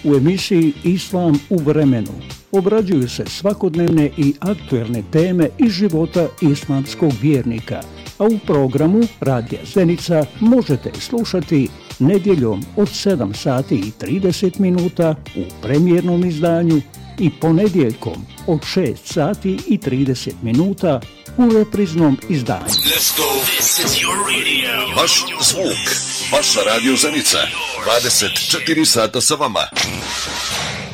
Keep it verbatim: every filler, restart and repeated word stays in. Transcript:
U emisiji Islam u vremenu obrađuju se svakodnevne i aktuelne teme iz života islamskog vjernika, a u programu Radija Zenica možete slušati nedjeljom od sedam sati i trideset minuta u premijernom izdanju i ponedjeljkom od šest sati i trideset minuta u repriznom izdanju. Vaš zvuk, vaša Radio Zenica, dvadeset četiri sata sa vama.